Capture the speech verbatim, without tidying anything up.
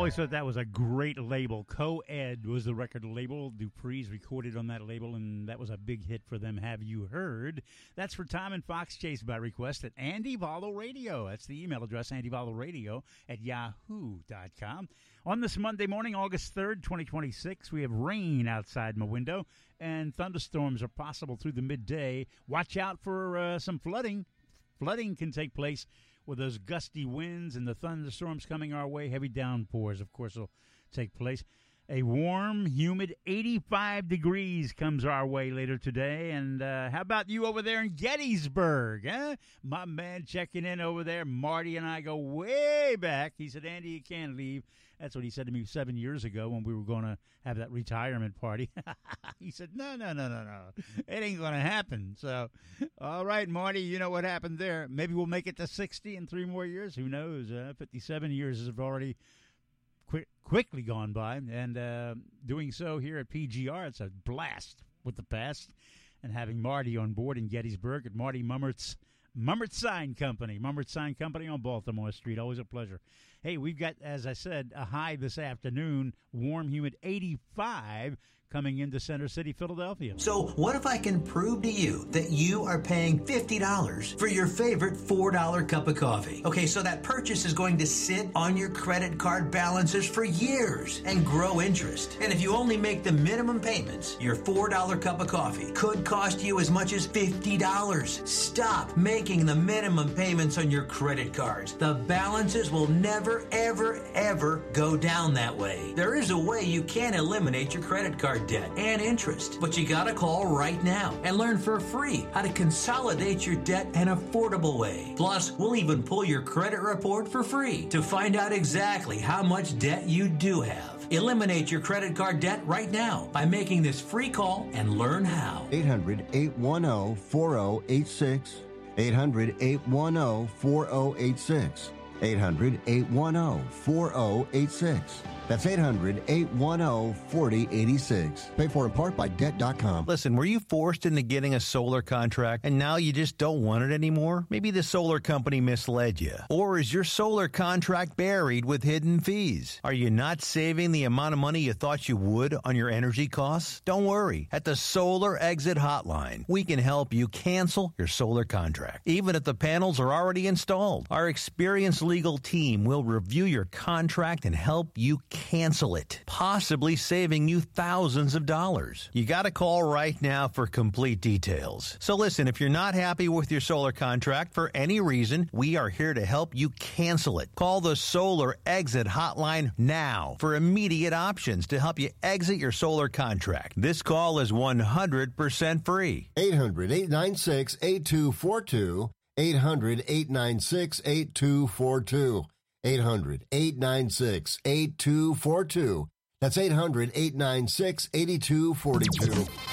always thought that was a great label. Co-Ed was the record label. Dupree's recorded on that label, and that was a big hit for them. Have you heard? That's for Tom and Fox Chase by request at Andy Vallo Radio. That's the email address, Andy Vallo Radio at yahoo dot com. On this Monday morning, August third, twenty twenty-six, we have rain outside my window, and thunderstorms are possible through the midday. Watch out for uh, some flooding. Flooding can take place with those gusty winds and the thunderstorms coming our way. Heavy downpours, of course, will take place. A warm, humid eighty-five degrees comes our way later today. And uh, how about you over there in Gettysburg? Huh? My man checking in over there. Marty and I go way back. He said, Andy, you can't leave. That's what he said to me seven years ago when we were going to have that retirement party. He said, no, no, no, no, no. It ain't going to happen. So, all right, Marty, you know what happened there. Maybe we'll make it to sixty in three more years. Who knows? Uh, fifty-seven years have already quick, quickly gone by. And uh, doing so here at P G R, it's a blast with the past. And having Marty on board in Gettysburg at Marty Mummert's Mummert Sign Company. Mummert Sign Company on Baltimore Street. Always a pleasure. Hey, we've got, as I said, a high this afternoon, warm, humid eighty-five coming into Center City, Philadelphia. So what if I can prove to you that you are paying fifty dollars for your favorite four dollar cup of coffee? Okay, so that purchase is going to sit on your credit card balances for years and grow interest. And if you only make the minimum payments, your four dollar cup of coffee could cost you as much as fifty dollars. Stop making the minimum payments on your credit cards. The balances will never, ever, ever go down that way. There is a way you can eliminate your credit card debt and interest, but you gotta call right now and learn for free how to consolidate your debt an affordable way. Plus, we'll even pull your credit report for free to find out exactly how much debt you do have. Eliminate your credit card debt right now by making this free call and learn how. eight hundred, eight one zero, four zero eight six. eight hundred, eight one zero, four zero eight six. eight hundred, eight one zero, four zero eight six. That's eight hundred, eight one zero, four zero eight six. Paid for in part by debt dot com. Listen, were you forced into getting a solar contract and now you just don't want it anymore? Maybe the solar company misled you. Or is your solar contract buried with hidden fees? Are you not saving the amount of money you thought you would on your energy costs? Don't worry. At the Solar Exit Hotline, we can help you cancel your solar contract, even if the panels are already installed. Our experienced legal team will review your contract and help you cancel it, possibly saving you thousands of dollars. You got to call right now for complete details. So listen, if you're not happy with your solar contract for any reason, we are here to help you cancel it. Call the Solar Exit Hotline now for immediate options to help you exit your solar contract. This call is one hundred percent free. eight hundred, eight nine six, eight two four two. eight hundred, eight nine six, eight two four two. eight hundred, eight nine six, eight two four two. That's eight hundred, eight nine six, eight two four two.